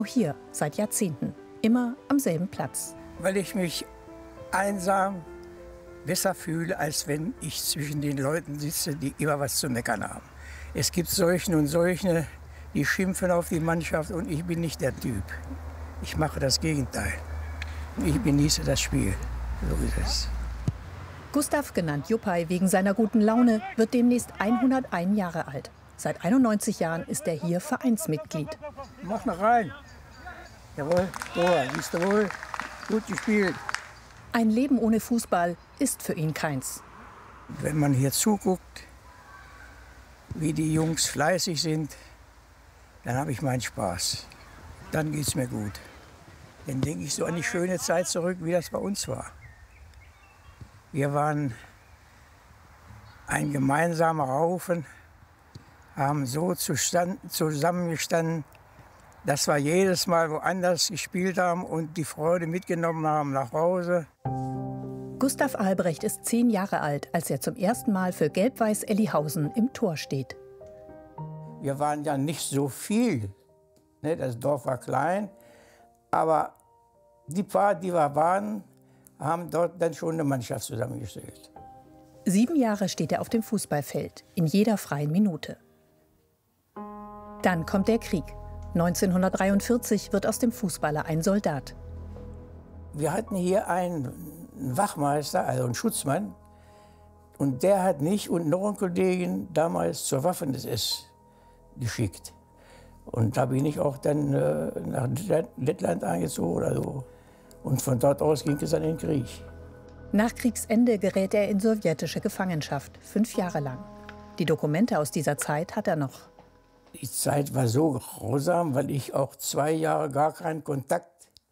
Hier seit Jahrzehnten, immer am selben Platz. Weil ich mich einsam besser fühle, als wenn ich zwischen den Leuten sitze, die immer was zu meckern haben. Es gibt solche und solche, die schimpfen auf die Mannschaft und ich bin nicht der Typ. Ich mache das Gegenteil. Ich genieße das Spiel. So ist es. Gustav, genannt Juppei wegen seiner guten Laune, wird demnächst 101 Jahre alt. Seit 91 Jahren ist er hier Vereinsmitglied. Mach noch rein. Jawohl, Tor, siehst du wohl. Gut gespielt. Ein Leben ohne Fußball ist für ihn keins. Wenn man hier zuguckt, wie die Jungs fleißig sind, dann habe ich meinen Spaß. Dann geht es mir gut. Dann denke ich so an die schöne Zeit zurück, wie das bei uns war. Wir waren ein gemeinsamer Haufen, haben so zusammengestanden, dass wir jedes Mal woanders gespielt haben und die Freude mitgenommen haben nach Hause. Gustav Albrecht ist 10 Jahre alt, als er zum ersten Mal für Gelb-Weiß Ellihausen im Tor steht. Wir waren ja nicht so viel, ne? Das Dorf war klein, aber die paar, die wir waren, haben dort dann schon eine Mannschaft zusammengestellt. 7 Jahre steht er auf dem Fußballfeld, in jeder freien Minute. Dann kommt der Krieg. 1943 wird aus dem Fußballer ein Soldat. Wir hatten hier einen Wachmeister, also einen Schutzmann, und der hat mich und noch einen Kollegen damals zur Waffen-SS geschickt. Und da bin ich auch dann nach Lettland eingezogen oder so. Und von dort aus ging es dann in den Krieg. Nach Kriegsende gerät er in sowjetische Gefangenschaft, 5 Jahre lang. Die Dokumente aus dieser Zeit hat er noch. Die Zeit war so grausam, weil ich auch 2 Jahre gar keinen Kontakt,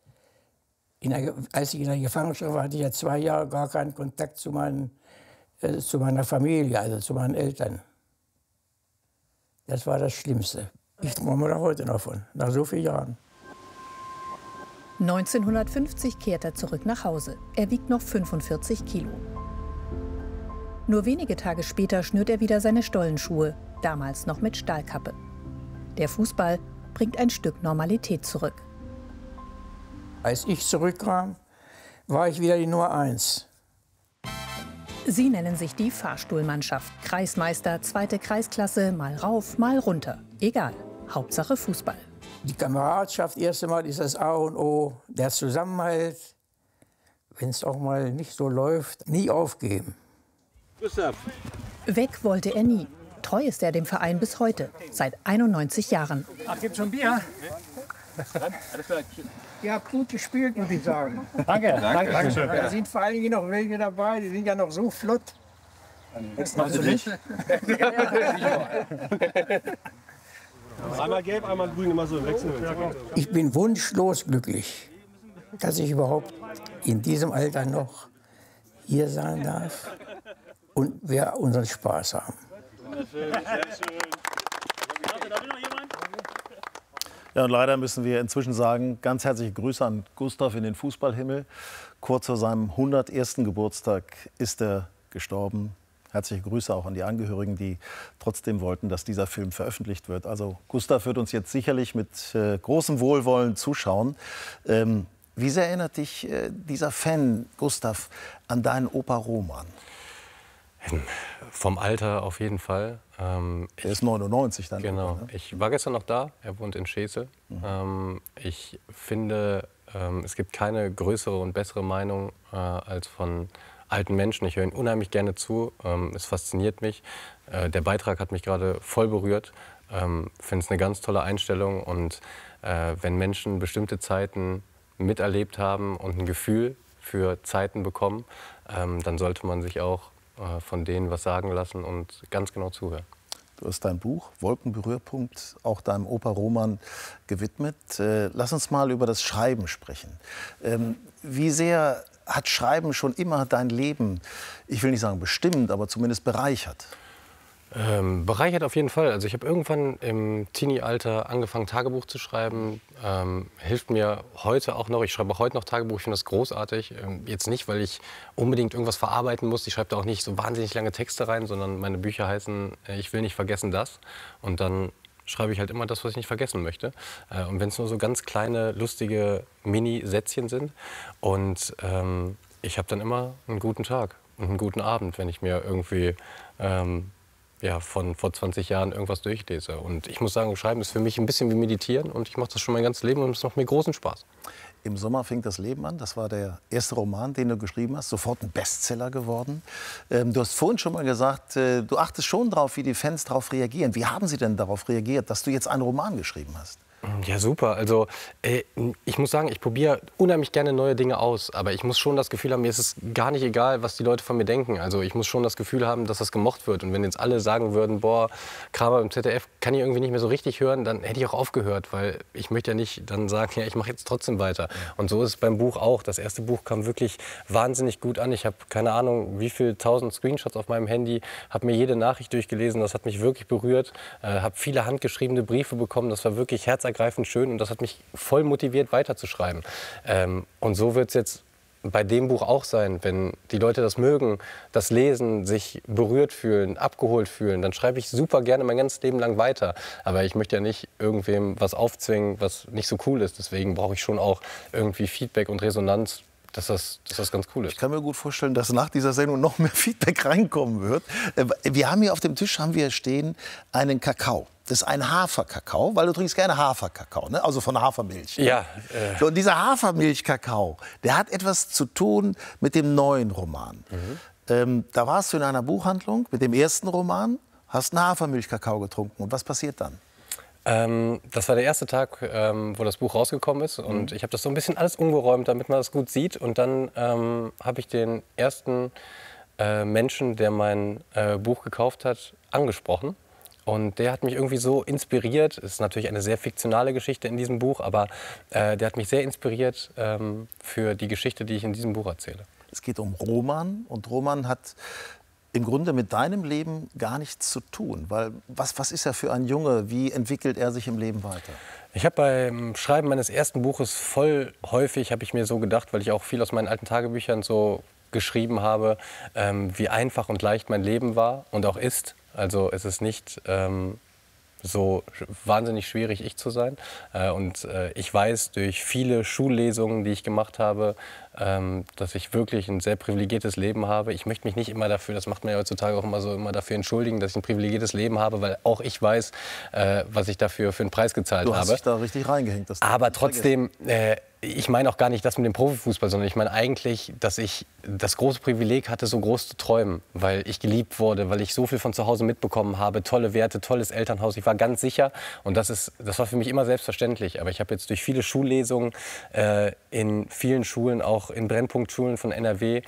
als ich in der Gefangenschaft war, hatte ich ja 2 Jahre gar keinen Kontakt zu meiner Familie, also zu meinen Eltern. Das war das Schlimmste. Ich träume da heute noch von, nach so vielen Jahren. 1950 kehrt er zurück nach Hause. Er wiegt noch 45 Kilo. Nur wenige Tage später schnürt er wieder seine Stollenschuhe, damals noch mit Stahlkappe. Der Fußball bringt ein Stück Normalität zurück. Als ich zurückkam, war ich wieder die Nummer 1. Sie nennen sich die Fahrstuhlmannschaft. Kreismeister, 2. Kreisklasse, mal rauf, mal runter. Egal, Hauptsache Fußball. Die Kameradschaft, erst einmal ist das A und O, der Zusammenhalt. Wenn es auch mal nicht so läuft, nie aufgeben. Gustav. Weg wollte er nie. Treu ist er dem Verein bis heute, seit 91 Jahren. Ach, gibt's schon Bier? Ihr habt gut gespielt, muss ich sagen. Danke. Danke. Da sind vor allen Dingen noch welche dabei, die sind ja noch so flott. Das machst du nicht? Einmal gelb, einmal grün, immer so im Wechsel. Ich bin wunschlos glücklich, dass ich überhaupt in diesem Alter noch hier sein darf und wir unseren Spaß haben. Ja, und leider müssen wir inzwischen sagen, ganz herzliche Grüße an Gustav in den Fußballhimmel. Kurz vor seinem 101. Geburtstag ist er gestorben. Herzliche Grüße auch an die Angehörigen, die trotzdem wollten, dass dieser Film veröffentlicht wird. Also Gustav wird uns jetzt sicherlich mit großem Wohlwollen zuschauen. Wie sehr erinnert dich dieser Fan, Gustav, an deinen Opa Roman? Vom Alter auf jeden Fall. Er ist 99 dann. Genau. Ne? Ich war gestern noch da. Er wohnt in Schesel. Ich finde, es gibt keine größere und bessere Meinung als von alten Menschen. Ich höre ihnen unheimlich gerne zu. Es fasziniert mich. Der Beitrag hat mich gerade voll berührt. Ich finde es eine ganz tolle Einstellung. Und wenn Menschen bestimmte Zeiten miterlebt haben und ein Gefühl für Zeiten bekommen, dann sollte man sich auch von denen was sagen lassen und ganz genau zuhören. Du hast dein Buch Wolkenberührpunkt auch deinem Opa Roman gewidmet. Lass uns mal über das Schreiben sprechen. Wie sehr hat Schreiben schon immer dein Leben, ich will nicht sagen bestimmt, aber zumindest bereichert? Bereichert auf jeden Fall. Also ich habe irgendwann im Teenie-Alter angefangen, Tagebuch zu schreiben. Hilft mir heute auch noch. Ich schreibe auch heute noch Tagebuch. Ich finde das großartig. Jetzt nicht, weil ich unbedingt irgendwas verarbeiten muss. Ich schreibe da auch nicht so wahnsinnig lange Texte rein, sondern meine Bücher heißen Ich will nicht vergessen das. Und dann schreibe ich halt immer das, was ich nicht vergessen möchte. Und wenn es nur so ganz kleine, lustige Mini-Sätzchen sind. Und ich habe dann immer einen guten Tag und einen guten Abend, wenn ich mir irgendwie von vor 20 Jahren irgendwas durchlese. Und ich muss sagen, Schreiben ist für mich ein bisschen wie Meditieren und ich mache das schon mein ganzes Leben und es macht mir großen Spaß. Im Sommer fing das Leben an. Das war der erste Roman, den du geschrieben hast. Sofort ein Bestseller geworden. Du hast vorhin schon mal gesagt, du achtest schon darauf, wie die Fans darauf reagieren. Wie haben sie denn darauf reagiert, dass du jetzt einen Roman geschrieben hast? Ja, super. Also ich muss sagen, ich probiere unheimlich gerne neue Dinge aus. Aber ich muss schon das Gefühl haben, mir ist es gar nicht egal, was die Leute von mir denken. Also ich muss schon das Gefühl haben, dass das gemocht wird. Und wenn jetzt alle sagen würden, boah, Kramer im ZDF kann ich irgendwie nicht mehr so richtig hören, dann hätte ich auch aufgehört. Weil ich möchte ja nicht dann sagen, ja, ich mache jetzt trotzdem weiter. Und so ist es beim Buch auch. Das erste Buch kam wirklich wahnsinnig gut an. Ich habe keine Ahnung, wie viele 1000 Screenshots auf meinem Handy, habe mir jede Nachricht durchgelesen. Das hat mich wirklich berührt. Habe viele handgeschriebene Briefe bekommen. Das war wirklich herzergreifend schön und das hat mich voll motiviert, weiterzuschreiben. Und so wird es jetzt bei dem Buch auch sein. Wenn die Leute das mögen, das lesen, sich berührt fühlen, abgeholt fühlen, dann schreibe ich super gerne mein ganzes Leben lang weiter. Aber ich möchte ja nicht irgendwem was aufzwingen, was nicht so cool ist. Deswegen brauche ich schon auch irgendwie Feedback und Resonanz, dass das ganz cool ist. Ich kann mir gut vorstellen, dass nach dieser Sendung noch mehr Feedback reinkommen wird. Wir haben hier auf dem Tisch stehen einen Kakao. Das ist ein Haferkakao, weil du trinkst gerne Haferkakao, ne? Also von Hafermilch. Ne? Ja. So, und dieser Hafermilchkakao, der hat etwas zu tun mit dem neuen Roman. Da warst du in einer Buchhandlung mit dem ersten Roman, hast einen Hafermilchkakao getrunken. Und was passiert dann? Das war der erste Tag, wo das Buch rausgekommen ist. Und ich habe das so ein bisschen alles umgeräumt, damit man das gut sieht. Und dann habe ich den ersten Menschen, der mein Buch gekauft hat, angesprochen. Und der hat mich irgendwie so inspiriert. Es ist natürlich eine sehr fiktionale Geschichte in diesem Buch, aber der hat mich sehr inspiriert für die Geschichte, die ich in diesem Buch erzähle. Es geht um Roman und Roman hat im Grunde mit deinem Leben gar nichts zu tun. Weil was ist er für ein Junge? Wie entwickelt er sich im Leben weiter? Ich habe beim Schreiben meines ersten Buches voll häufig, habe ich mir so gedacht, weil ich auch viel aus meinen alten Tagebüchern so geschrieben habe, wie einfach und leicht mein Leben war und auch ist. Also es ist nicht so wahnsinnig schwierig, ich zu sein. Und ich weiß durch viele Schullesungen, die ich gemacht habe, dass ich wirklich ein sehr privilegiertes Leben habe. Ich möchte mich nicht immer dafür, das macht man ja heutzutage auch immer so, immer dafür entschuldigen, dass ich ein privilegiertes Leben habe, weil auch ich weiß, was ich dafür für einen Preis gezahlt habe. Du hast dich da richtig reingehängt. Aber trotzdem, ich meine auch gar nicht das mit dem Profifußball, sondern ich meine eigentlich, dass ich das große Privileg hatte, so groß zu träumen, weil ich geliebt wurde, weil ich so viel von zu Hause mitbekommen habe, tolle Werte, tolles Elternhaus. Ich war ganz sicher und das war für mich immer selbstverständlich. Aber ich habe jetzt durch viele Schullesungen in vielen Schulen, auch in Brennpunktschulen von NRW,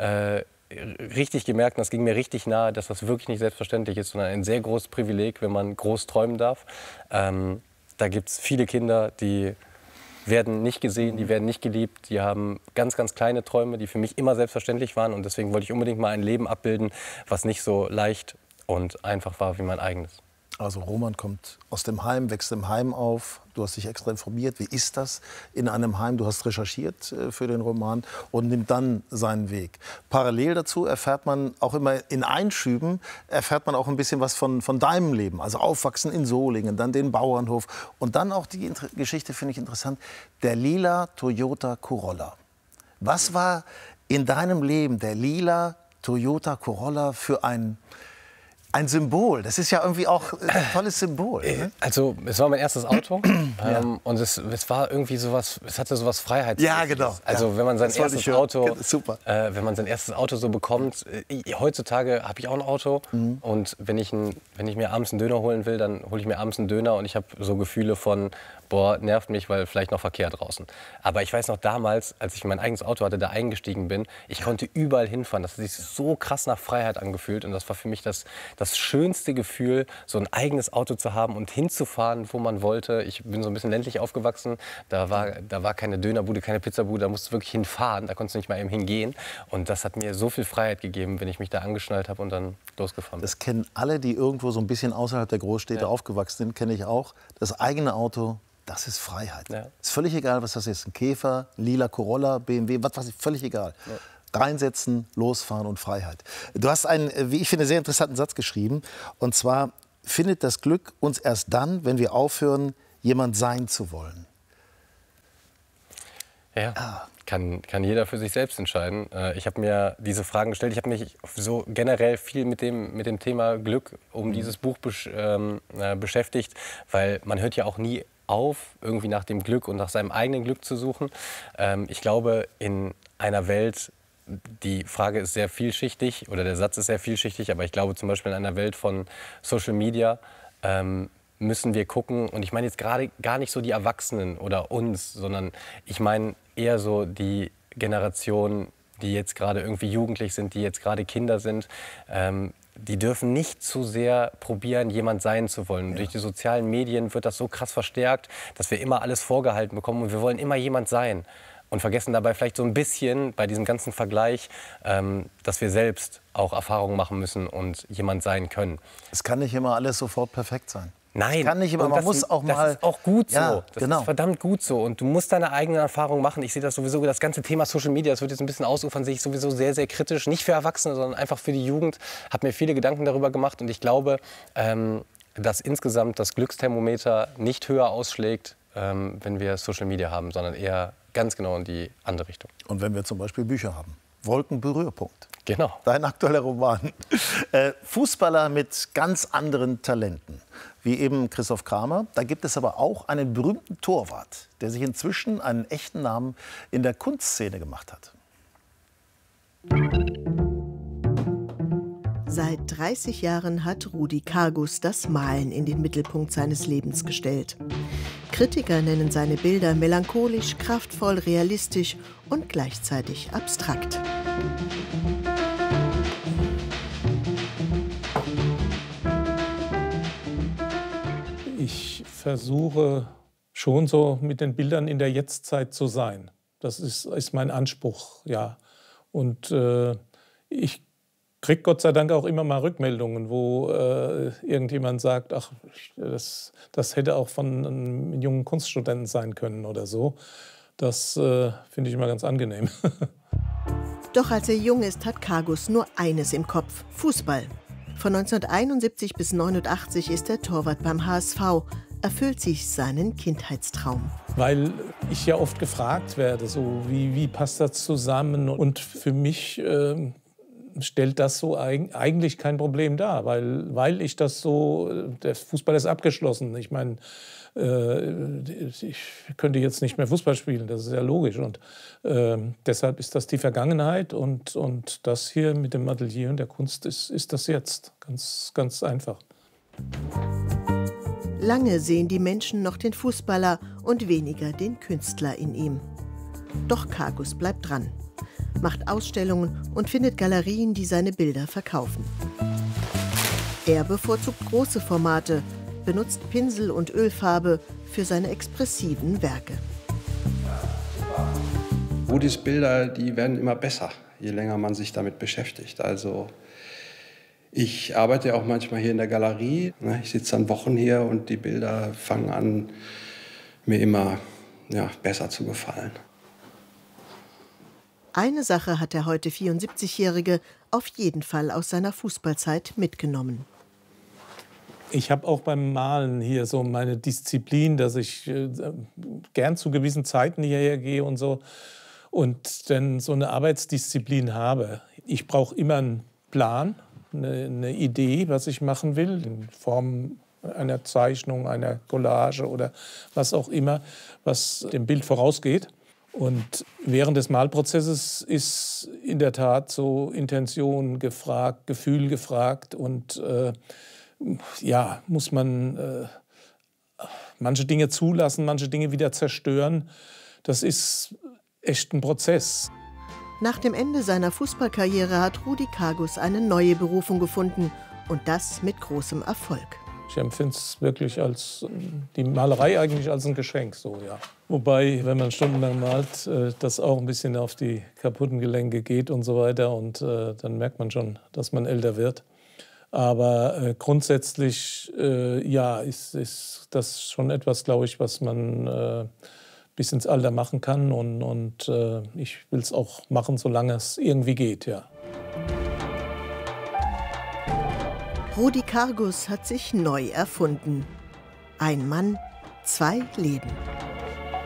richtig gemerkt, und das ging mir richtig nahe, dass das wirklich nicht selbstverständlich ist, sondern ein sehr großes Privileg, wenn man groß träumen darf. Da gibt es viele Kinder, die werden nicht gesehen, die werden nicht geliebt, die haben ganz, ganz kleine Träume, die für mich immer selbstverständlich waren. Und deswegen wollte ich unbedingt mal ein Leben abbilden, was nicht so leicht und einfach war wie mein eigenes. Also Roman kommt aus dem Heim, wächst im Heim auf. Du hast dich extra informiert, wie ist das in einem Heim? Du hast recherchiert für den Roman und nimmt dann seinen Weg. Parallel dazu erfährt man auch immer in Einschüben, erfährt man auch ein bisschen was von deinem Leben. Also Aufwachsen in Solingen, dann den Bauernhof und dann auch die Geschichte, finde ich interessant, der lila Toyota Corolla. Was war in deinem Leben der lila Toyota Corolla für ein Symbol? Das ist ja irgendwie auch ein tolles Symbol. Ne? Also es war mein erstes Auto und es war irgendwie sowas, es hatte sowas Freiheitsliches. Ja, genau. Also wenn man sein erstes Auto, super. Wenn man sein erstes Auto so bekommt, heutzutage habe ich auch ein Auto und wenn ich mir abends einen Döner holen will, dann hole ich mir abends einen Döner und ich habe so Gefühle von, boah, nervt mich, weil vielleicht noch Verkehr draußen. Aber ich weiß noch damals, als ich mein eigenes Auto hatte, da eingestiegen bin, ich konnte überall hinfahren. Das hat sich so krass nach Freiheit angefühlt und das war für mich das schönste Gefühl, so ein eigenes Auto zu haben und hinzufahren, wo man wollte. Ich bin so ein bisschen ländlich aufgewachsen, da war keine Dönerbude, keine Pizzabude, da musst du wirklich hinfahren, da konntest du nicht mal eben hingehen. Und das hat mir so viel Freiheit gegeben, wenn ich mich da angeschnallt habe und dann losgefahren bin. Das kennen alle, die irgendwo so ein bisschen außerhalb der Großstädte aufgewachsen sind, kenne ich auch. Das eigene Auto, das ist Freiheit. Ja. Ist völlig egal, was das ist. Ein Käfer, lila Corolla, BMW, was ist völlig egal. Ja. Reinsetzen, losfahren und Freiheit. Du hast einen, wie ich finde, sehr interessanten Satz geschrieben. Und zwar, findet das Glück uns erst dann, wenn wir aufhören, jemand sein zu wollen? Ja, kann jeder für sich selbst entscheiden. Ich habe mir diese Fragen gestellt. Ich habe mich so generell viel mit dem Thema Glück dieses Buch beschäftigt, weil man hört ja auch nie auf, irgendwie nach dem Glück und nach seinem eigenen Glück zu suchen. Ich glaube, in einer Welt, die Frage ist sehr vielschichtig oder der Satz ist sehr vielschichtig, aber ich glaube zum Beispiel in einer Welt von Social Media müssen wir gucken, und ich meine jetzt gerade gar nicht so die Erwachsenen oder uns, sondern ich meine eher so die Generation, die jetzt gerade irgendwie jugendlich sind, die jetzt gerade Kinder sind, die dürfen nicht zu sehr probieren, jemand sein zu wollen. Ja. Durch die sozialen Medien wird das so krass verstärkt, dass wir immer alles vorgehalten bekommen und wir wollen immer jemand sein. Und vergessen dabei vielleicht so ein bisschen bei diesem ganzen Vergleich, dass wir selbst auch Erfahrungen machen müssen und jemand sein können. Es kann nicht immer alles sofort perfekt sein. Nein, kann nicht immer, man muss auch mal. Das ist auch gut so. Ja, das ist verdammt gut so. Und du musst deine eigene Erfahrung machen. Ich sehe das sowieso, das ganze Thema Social Media, das wird jetzt ein bisschen ausufern, sehe ich sowieso sehr, sehr kritisch. Nicht für Erwachsene, sondern einfach für die Jugend. Habe mir viele Gedanken darüber gemacht. Und ich glaube, dass insgesamt das Glücksthermometer nicht höher ausschlägt, wenn wir Social Media haben, sondern eher ganz genau in die andere Richtung. Und wenn wir zum Beispiel Bücher haben. Wolkenberührpunkt. Genau. Dein aktueller Roman. Fußballer mit ganz anderen Talenten, wie eben Christoph Kramer. Da gibt es aber auch einen berühmten Torwart, der sich inzwischen einen echten Namen in der Kunstszene gemacht hat. Seit 30 Jahren hat Rudi Kargus das Malen in den Mittelpunkt seines Lebens gestellt. Kritiker nennen seine Bilder melancholisch, kraftvoll, realistisch und gleichzeitig abstrakt. Ich versuche schon so mit den Bildern in der Jetztzeit zu sein. Das ist mein Anspruch, ja. Und ich kriege Gott sei Dank auch immer mal Rückmeldungen, wo irgendjemand sagt, ach, das hätte auch von einem jungen Kunststudenten sein können oder so. Das finde ich immer ganz angenehm. Doch als er jung ist, hat Kargus nur eines im Kopf: Fußball. Von 1971 bis 1989 ist er Torwart beim HSV, erfüllt sich seinen Kindheitstraum. Weil ich ja oft gefragt werde, so wie passt das zusammen? Und für mich stellt das so eigentlich kein Problem dar, weil ich das so, der Fußball ist abgeschlossen. Ich meine, ich könnte jetzt nicht mehr Fußball spielen, das ist ja logisch. Und deshalb ist das die Vergangenheit und das hier mit dem Atelier und der Kunst ist das jetzt. Ganz, ganz einfach. Lange sehen die Menschen noch den Fußballer und weniger den Künstler in ihm. Doch Kargus bleibt dran, macht Ausstellungen und findet Galerien, die seine Bilder verkaufen. Er bevorzugt große Formate, benutzt Pinsel und Ölfarbe für seine expressiven Werke. Rudis Bilder, die werden immer besser, je länger man sich damit beschäftigt. Also ich arbeite auch manchmal hier in der Galerie. Ich sitze dann Wochen hier und die Bilder fangen an, mir immer besser zu gefallen. Eine Sache hat der heute 74-Jährige auf jeden Fall aus seiner Fußballzeit mitgenommen. Ich habe auch beim Malen hier so meine Disziplin, dass ich gern zu gewissen Zeiten hierher gehe und so und dann so eine Arbeitsdisziplin habe. Ich brauche immer einen Plan, eine Idee, was ich machen will, in Form einer Zeichnung, einer Collage oder was auch immer, was dem Bild vorausgeht. Und während des Malprozesses ist in der Tat so Intention gefragt, Gefühl gefragt und muss man manche Dinge zulassen, manche Dinge wieder zerstören. Das ist echt ein Prozess. Nach dem Ende seiner Fußballkarriere hat Rudi Kargus eine neue Berufung gefunden und das mit großem Erfolg. Ich empfinde es wirklich als die Malerei eigentlich als ein Geschenk, so ja. Wobei, wenn man stundenlang malt, das auch ein bisschen auf die kaputten Gelenke geht und so weiter und dann merkt man schon, dass man älter wird. Aber grundsätzlich ist das schon etwas, glaube ich, was man bis ins Alter machen kann. Und ich will es auch machen, solange es irgendwie geht, ja. Rudi Kargus hat sich neu erfunden. Ein Mann, zwei Leben.